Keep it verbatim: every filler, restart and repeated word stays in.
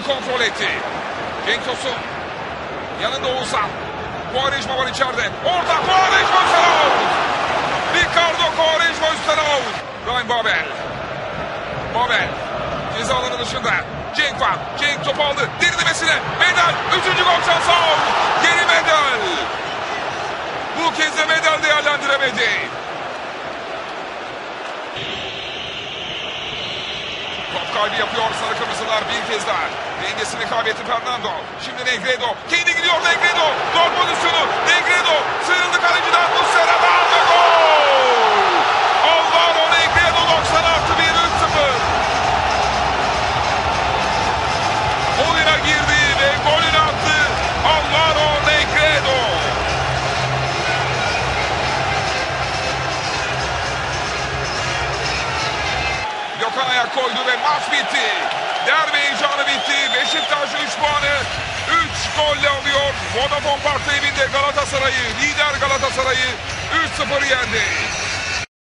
kontrol etti. Cenk Tosun. Yanında Oğuzhan. Quaresma var içeride. Orada Quaresma üstten out. Ricardo Quaresma üstten out. Ryan Babel. Babel. Ceza alanı dışında. Cenk var. Cenk topu aldı. Derinlemesine. Medel. Üçüncü gol şansı out. Geri Medel. Bu kez de Medel değerlendiremedi. Top kaybı yapıyor sarı kırmızılar bir kez daha. Dengesini kaybetti Fernando. Şimdi Negredo. Kendi gidiyor Negredo. Gol pozisyonu. Negredo. Sıyrıldı kaleciden. Muslera'dan ve gol. Alvaro Negredo doksan artı bir üç sıfır. Oyuna girdi ve golünü attı. Alvaro Negredo. Gökhan ayak koydu ve maç bitti. Derbi heyecanı bitti. Beşiktaş üç puanı üç golle alıyor. Vodafone Park'ta evinde Galatasaray'ı, lider Galatasaray'ı üç sıfır yendi.